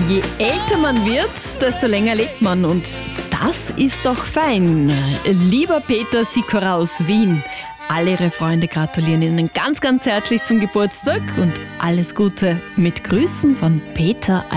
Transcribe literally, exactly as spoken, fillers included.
Je älter man wird, desto länger lebt man und das ist doch fein. Lieber Peter Sikora aus Wien, alle Ihre Freunde gratulieren Ihnen ganz, ganz herzlich zum Geburtstag und alles Gute mit Grüßen von Peter